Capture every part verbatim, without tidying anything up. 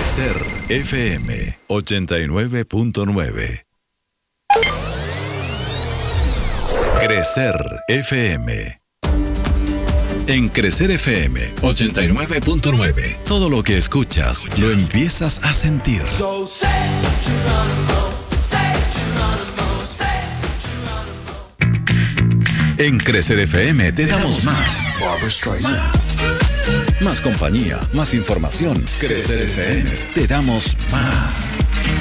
Crecer F M ochenta y nueve punto nueve. Crecer F M. En Crecer F M ochenta y nueve punto nueve, todo lo que escuchas lo empiezas a sentir. En Crecer F M te damos más. Más. Más compañía, más información. Crecer F M, te damos más.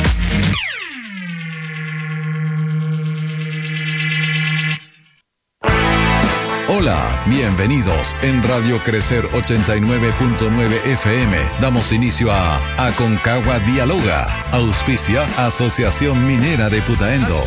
Hola, bienvenidos. En Radio Crecer ochenta y nueve punto nueve F M damos inicio a Aconcagua Dialoga. Auspicia Asociación Minera de Putaendo.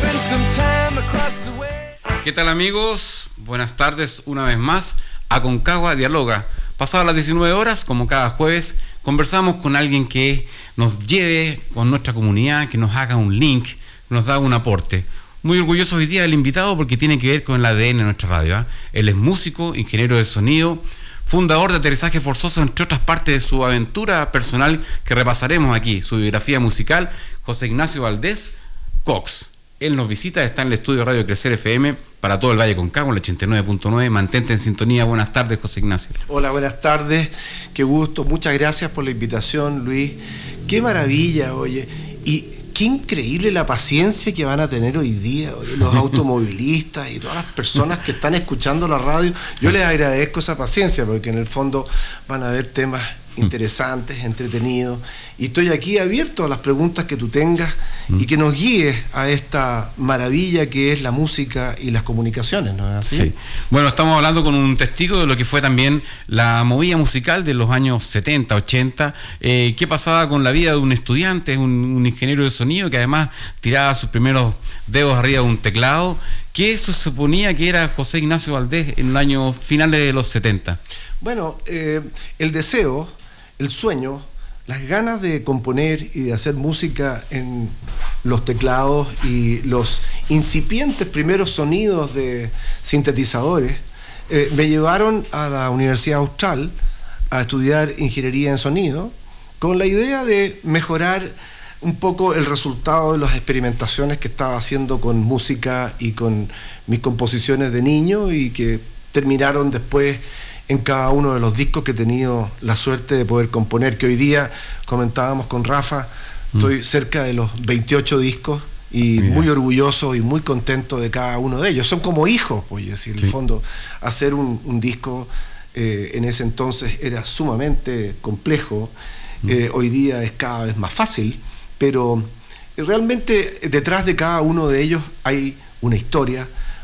¿Qué tal, amigos? Buenas tardes una vez más. Aconcagua Dialoga. Pasadas las diecinueve horas, como cada jueves, conversamos con alguien que nos lleve con nuestra comunidad, que nos haga un link, que nos da un aporte. Muy orgulloso hoy día del invitado porque tiene que ver con el A D N de nuestra radio, ¿eh? Él es músico, ingeniero de sonido, fundador de Aterrizaje Forzoso, entre otras partes de su aventura personal que repasaremos aquí, su biografía musical, José Ignacio Valdés Cox. Él nos visita, está en el estudio de Radio Crecer F M para todo el Valle Aconcagua, el ochenta y nueve punto nueve. Mantente en sintonía. Buenas tardes, José Ignacio. Hola, buenas tardes. Qué gusto. Muchas gracias por la invitación, Luis. Qué maravilla, oye. Y qué increíble la paciencia que van a tener hoy día, oye, los automovilistas y todas las personas que están escuchando la radio. Yo les agradezco esa paciencia porque en el fondo van a ver temas interesantes, entretenidos, y estoy aquí abierto a las preguntas que tú tengas y que nos guíes a esta maravilla que es la música y las comunicaciones, ¿no es así? Sí. Bueno, estamos hablando con un testigo de lo que fue también la movida musical de los años setenta, ochenta. Eh, ¿Qué pasaba con la vida de un estudiante, un, un ingeniero de sonido que además tiraba sus primeros dedos arriba de un teclado? ¿Qué se suponía que era José Ignacio Valdés en el año finales de los setenta? Bueno, eh, el deseo, el sueño, las ganas de componer y de hacer música en los teclados y los incipientes primeros sonidos de sintetizadores eh, me llevaron a la Universidad Austral a estudiar ingeniería en sonido con la idea de mejorar un poco el resultado de las experimentaciones que estaba haciendo con música y con mis composiciones de niño y que terminaron después en cada uno de los discos que he tenido la suerte de poder componer, que hoy día comentábamos con Rafa, mm. estoy cerca de los veintiocho discos y Mira. muy orgulloso y muy contento de cada uno de ellos. Son como hijos, pues, decir, en sí. el fondo, hacer un, un disco eh, en ese entonces era sumamente complejo, mm. eh, hoy día es cada vez más fácil, pero realmente detrás de cada uno de ellos hay una historia,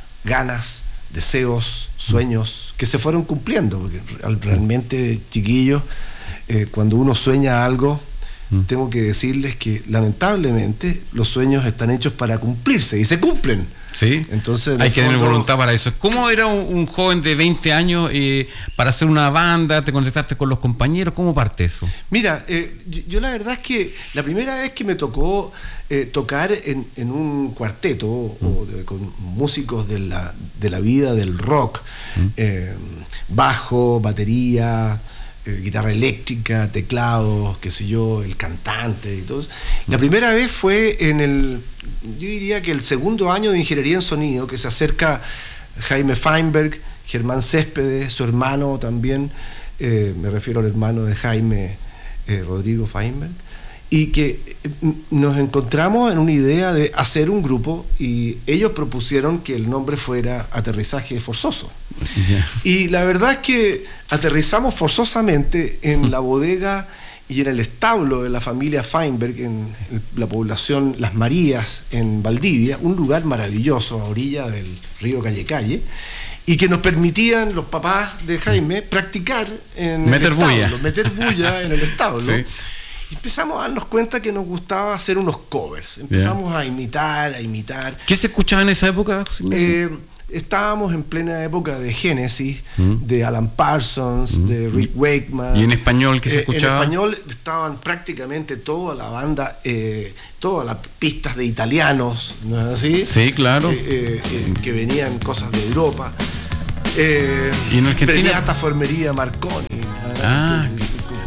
ganas, deseos, sueños que se fueron cumpliendo, porque realmente, chiquillos, eh, cuando uno sueña algo, mm. tengo que decirles que lamentablemente los sueños están hechos para cumplirse y se cumplen. Sí, entonces hay que fondo... tener voluntad para eso. ¿Cómo era un, un joven de veinte años eh, para hacer una banda? ¿Te contactaste con los compañeros? ¿Cómo parte eso? Mira, eh, yo, yo la verdad es que la primera vez que me tocó eh, tocar en, en un cuarteto mm. o de, con músicos de la, de la vida del rock, mm. eh, bajo, batería, eh, guitarra eléctrica, teclados, qué sé yo, el cantante y todo eso. Mm. La primera vez fue en el... yo diría que el segundo año de ingeniería en sonido, que se acerca Jaime Feinberg, Germán Céspedes, su hermano también, eh, me refiero al hermano de Jaime, eh, Rodrigo Feinberg, y que nos encontramos en una idea de hacer un grupo y ellos propusieron que el nombre fuera Aterrizaje Forzoso. Yeah. Y la verdad es que aterrizamos forzosamente en la bodega y en el establo de la familia Feinberg, en la población Las Marías, en Valdivia, un lugar maravilloso a orilla del río Calle Calle, y que nos permitían los papás de Jaime practicar en meter el establo, bulla. meter bulla en el establo. Sí. Y empezamos a darnos cuenta que nos gustaba hacer unos covers, empezamos yeah. a imitar, a imitar. ¿Qué se escuchaba en esa época, José Ignacio? Eh, Estábamos en plena época de Genesis, mm. de Alan Parsons, mm. de Rick Wakeman. ¿Y en español qué se escuchaba? Eh, en español estaban prácticamente toda la banda, eh, todas las pistas de italianos, ¿no es así? Sí, claro. Eh, eh, eh, que venían cosas de Europa. Eh, ¿Y en Argentina? Premiata Formería Marconi. Ah, que,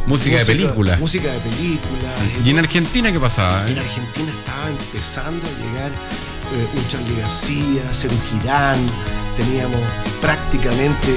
Música, música de película. Música de película. Sí. ¿Y en Argentina qué pasaba? Eh? En Argentina estaba empezando a llegar eh, un Charly García, Serú Girán. Teníamos prácticamente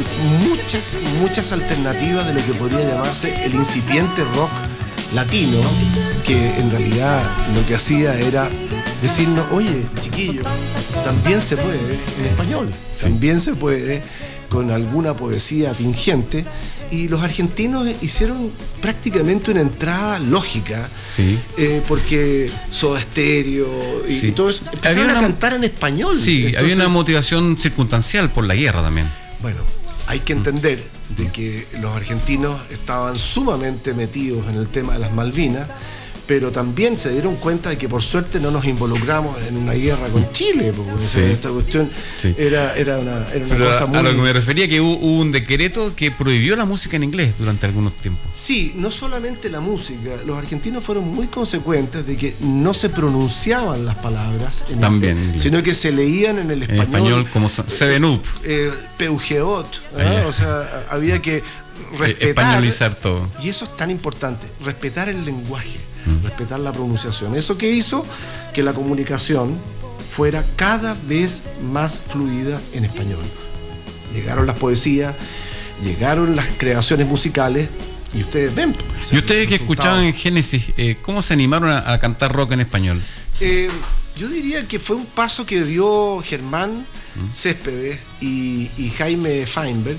muchas, muchas alternativas de lo que podría llamarse el incipiente rock latino, que en realidad lo que hacía era decirnos, oye, chiquillo, también se puede en español, sí. También se puede con alguna poesía atingente, y los argentinos hicieron prácticamente una entrada lógica, sí. eh, porque Soda Stereo y, sí. y todo eso, empezaron había a una, cantar en español. Sí, entonces, había una motivación circunstancial por la guerra también. Bueno, hay que entender de que los argentinos estaban sumamente metidos en el tema de las Malvinas, pero también se dieron cuenta de que por suerte no nos involucramos en una guerra con Chile, porque sí. esta cuestión sí. era, era una, era una cosa muy... A lo que me refería, que hubo, hubo un decreto que prohibió la música en inglés durante algunos tiempos. Sí, no solamente la música, los argentinos fueron muy consecuentes de que no se pronunciaban las palabras en también inglés, sino que se leían en el español. En español como Seven Up. Eh, Peugeot, ¿eh? O sea, había que respetar... Españolizar todo. Y eso es tan importante, respetar el lenguaje. Respetar la pronunciación. Eso que hizo que la comunicación fuera cada vez más fluida en español. Llegaron las poesías, llegaron las creaciones musicales, y ustedes ven. O sea, y ustedes que escuchaban en Génesis, eh, ¿cómo se animaron a, a cantar rock en español? Eh, yo diría que fue un paso que dio Germán ¿Mm? Céspedes y, y Jaime Feinberg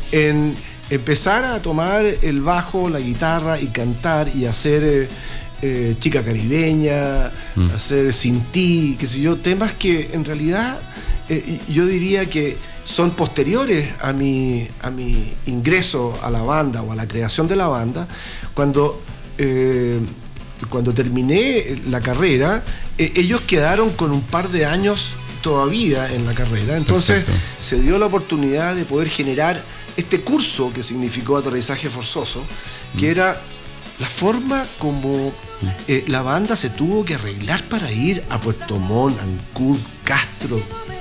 en empezar a tomar el bajo, la guitarra y cantar y hacer... Eh, Eh, Chica Caribeña, mm. hacer Sin Ti, qué sé yo, temas que en realidad eh, yo diría que son posteriores a mi, a mi ingreso a la banda o a la creación de la banda. Cuando, eh, cuando terminé la carrera, eh, ellos quedaron con un par de años todavía en la carrera, entonces perfecto. Se dio la oportunidad de poder generar este curso que significó Aterrizaje Forzoso, que mm. era la forma como eh, la banda se tuvo que arreglar para ir a Puerto Montt, Ancud, Castro,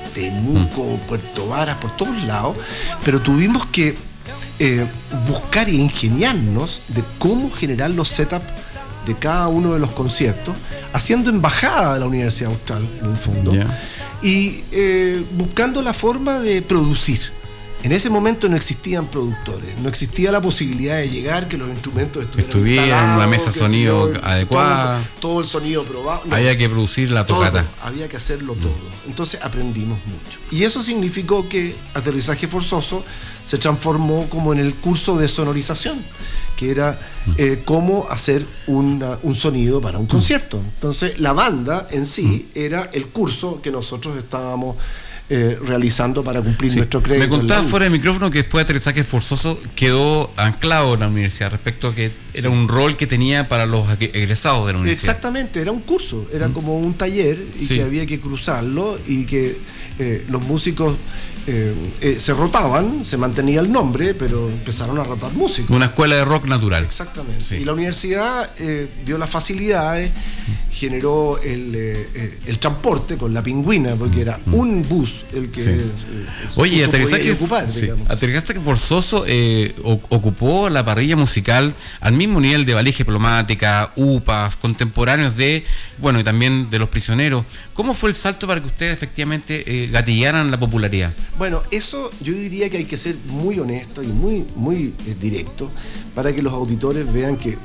Temuco, Puerto Varas, por todos lados, pero tuvimos que eh, buscar e ingeniarnos de cómo generar los setups de cada uno de los conciertos, haciendo embajada de la Universidad Austral, en el fondo, yeah. y eh, buscando la forma de producir. En ese momento no existían productores, no existía la posibilidad de llegar, que los instrumentos estuvieran en una mesa de sonido yo, adecuada, todo, todo el sonido probado. No, había que producir la tocata. Todo, había que hacerlo todo. Entonces aprendimos mucho. Y eso significó que Aterrizaje Forzoso se transformó como en el curso de sonorización, que era eh, cómo hacer una, un sonido para un concierto. Entonces la banda en sí era el curso que nosotros estábamos Eh, realizando para cumplir sí. nuestro crédito. Me contaba fuera de micrófono que después de Aterrizaje Forzoso quedó anclado en la universidad respecto a que era sí. un rol que tenía para los egresados de la universidad. Exactamente, era un curso, era mm. como un taller y sí. que había que cruzarlo y que eh, los músicos eh, eh, se rotaban, se mantenía el nombre, pero empezaron a rotar músicos. Una escuela de rock natural. Exactamente. Sí. Y la universidad eh, dio las facilidades, generó el, eh, el transporte con la Pingüina, porque era mm. un bus el que sí. eh, Oye, Aterrizaje ocupar, sí. Aterrizaje Forzoso eh, ocupó la parrilla musical al mismo nivel de Valija Diplomática, U P A S, contemporáneos de, bueno, y también de Los Prisioneros. ¿Cómo fue el salto para que ustedes efectivamente eh, gatillaran la popularidad? Bueno, eso yo diría que hay que ser muy honesto y muy, muy eh, directo para que los auditores vean que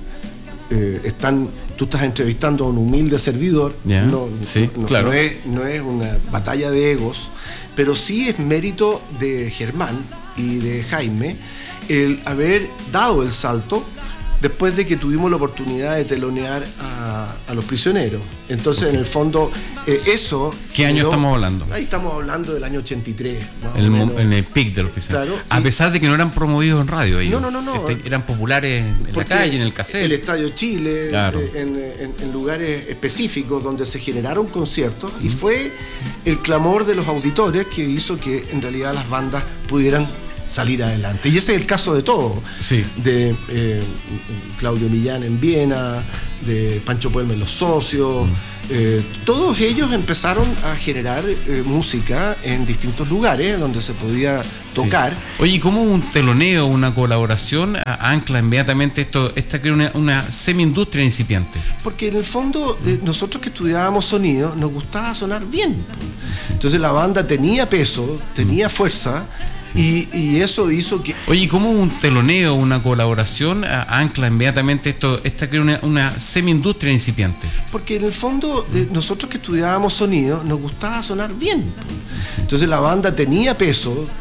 eh, están, tú estás entrevistando a un humilde servidor, yeah, no, sí, no, claro. no, es, no es una batalla de egos, pero sí es mérito de Germán y de Jaime el haber dado el salto después de que tuvimos la oportunidad de telonear a, a Los Prisioneros. Entonces, okay. en el fondo, eh, eso... ¿Qué año no, estamos hablando? Ahí estamos hablando del año ochenta y tres. El, en el pic de Los Prisioneros. Claro, a pesar de que no eran promovidos en radio ellos. No, no, no. no este, eran populares en la calle, en el cassette. El Estadio Chile, claro. eh, en, en, en lugares específicos donde se generaron conciertos, mm. y fue el clamor de los auditores que hizo que en realidad las bandas pudieran salir adelante. Y ese es el caso de todo. Sí. De eh, Claudio Millán en Viena, de Pancho Puelme en Los Socios, mm. Eh, todos ellos empezaron a generar eh, música en distintos lugares donde se podía tocar. Sí. Oye, ¿y cómo un teloneo, una colaboración ancla inmediatamente esto, esta que una, una semi-industria incipiente? Porque en el fondo, eh, nosotros que estudiábamos sonido, nos gustaba sonar bien. Entonces la banda tenía peso, tenía fuerza. Y, y eso hizo que... Oye, ¿y cómo un teloneo, una colaboración ancla inmediatamente esto, esta que una, una semi-industria incipiente? Porque en el fondo, eh, nosotros que estudiábamos sonido, nos gustaba sonar bien. Entonces la banda tenía peso,